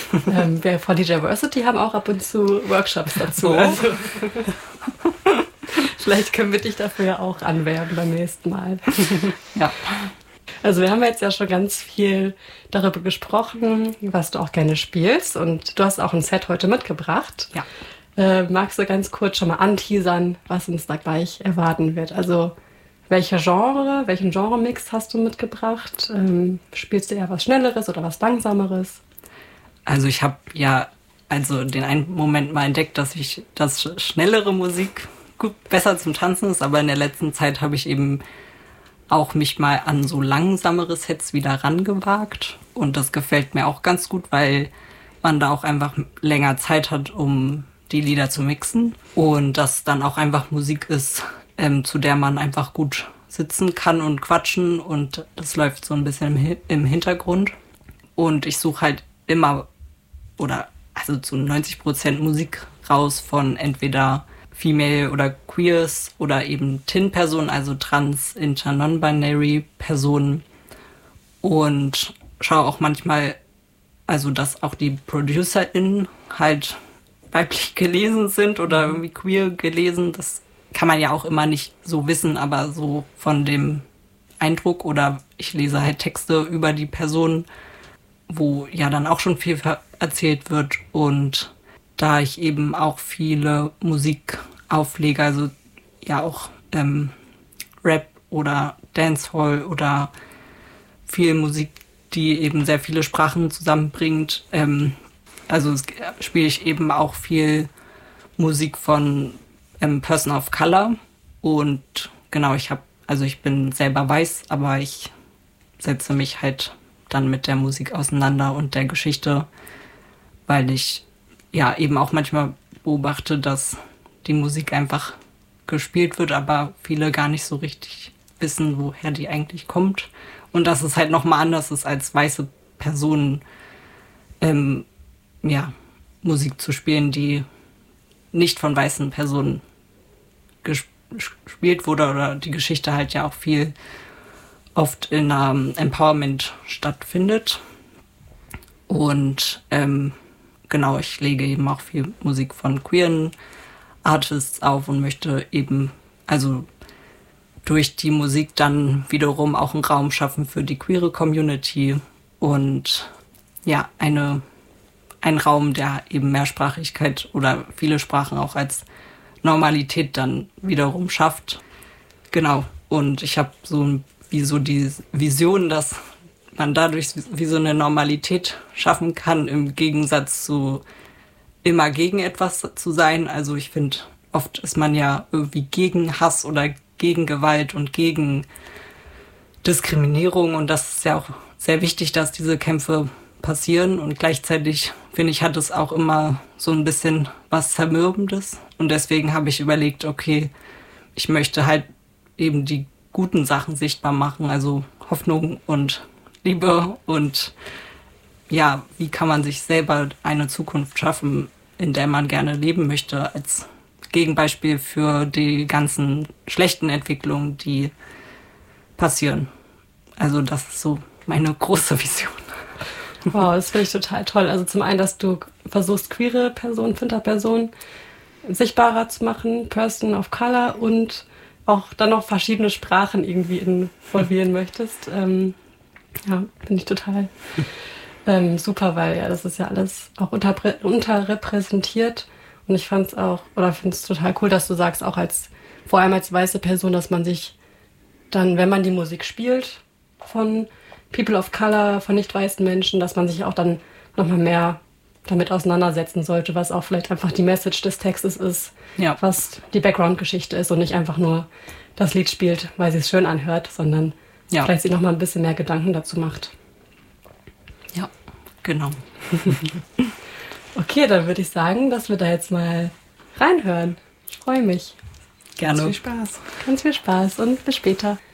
Wir von DJversity haben auch ab und zu Workshops dazu. Oh. Also, vielleicht können wir dich dafür ja auch anwerben beim nächsten Mal. Ja. Also wir haben jetzt ja schon ganz viel darüber gesprochen, was du auch gerne spielst. Und du hast auch ein Set heute mitgebracht. Ja. Magst du ganz kurz schon mal anteasern, was uns da gleich erwarten wird? Also welchen Genre-Mix hast du mitgebracht? Spielst du eher was Schnelleres oder was Langsameres? Also ich habe den einen Moment mal entdeckt, dass schnellere Musik besser zum Tanzen ist, aber in der letzten Zeit habe ich eben auch mich mal an so langsamere Sets wieder rangewagt. Und das gefällt mir auch ganz gut, weil man da auch einfach länger Zeit hat, um die Lieder zu mixen. Und das dann auch einfach Musik ist, zu der man einfach gut sitzen kann und quatschen. Und das läuft so ein bisschen im Hintergrund. Und ich suche halt immer zu 90% Musik raus von entweder Female oder Queers oder eben TIN-Personen, also Trans, Inter, Non-Binary Personen. Und schaue auch manchmal, also dass auch die ProducerInnen halt weiblich gelesen sind oder irgendwie queer gelesen. Das kann man ja auch immer nicht so wissen, aber so von dem Eindruck, oder ich lese halt Texte über die Person, wo ja dann auch schon viel erzählt wird. Und da ich eben auch viele Musik auflege, also ja auch Rap oder Dancehall oder viel Musik, die eben sehr viele Sprachen zusammenbringt. Also spiele ich eben auch viel Musik von Person of Color. Und genau, ich bin selber weiß, aber ich setze mich halt dann mit der Musik auseinander und der Geschichte, weil ich ja eben auch manchmal beobachte, dass die Musik einfach gespielt wird, aber viele gar nicht so richtig wissen, woher die eigentlich kommt. Und dass es halt nochmal anders ist, als weiße Personen Musik zu spielen, die nicht von weißen Personen gespielt wurde, oder die Geschichte halt ja auch viel oft in Empowerment stattfindet. Und genau, ich lege eben auch viel Musik von queeren Artists auf und möchte eben also durch die Musik dann wiederum auch einen Raum schaffen für die queere Community und ja, ein Raum, der eben Mehrsprachigkeit oder viele Sprachen auch als Normalität dann wiederum schafft. Genau, und ich habe so die Vision, dass man dadurch wie so eine Normalität schaffen kann, im Gegensatz zu immer gegen etwas zu sein. Also ich finde, oft ist man ja irgendwie gegen Hass oder gegen Gewalt und gegen Diskriminierung, und das ist ja auch sehr wichtig, dass diese Kämpfe passieren, und gleichzeitig, finde ich, hat es auch immer so ein bisschen was Zermürbendes, und deswegen habe ich überlegt, okay, ich möchte halt eben die guten Sachen sichtbar machen, also Hoffnung und Liebe und ja, wie kann man sich selber eine Zukunft schaffen, in der man gerne leben möchte, als Gegenbeispiel für die ganzen schlechten Entwicklungen, die passieren. Also das ist so meine große Vision. Wow, das finde ich total toll. Also zum einen, dass du versuchst, queere Personen, Finterpersonen sichtbarer zu machen, Person of Color, und auch dann noch verschiedene Sprachen irgendwie involvieren möchtest. Ja, finde ich total super, weil ja, das ist ja alles auch unterrepräsentiert. Und ich finde es total cool, dass du sagst, auch vor allem als weiße Person, dass man sich dann, wenn man die Musik spielt von People of Color, von nicht weißen Menschen, dass man sich auch dann nochmal mehr damit auseinandersetzen sollte, was auch vielleicht einfach die Message des Textes ist, ja, was die Background-Geschichte ist, und nicht einfach nur das Lied spielt, weil sie es schön anhört, sondern vielleicht sich nochmal ein bisschen mehr Gedanken dazu macht. Ja, genau. Okay, dann würde ich sagen, dass wir da jetzt mal reinhören. Ich freue mich. Gerne. Ganz viel Spaß. Ganz viel Spaß und bis später.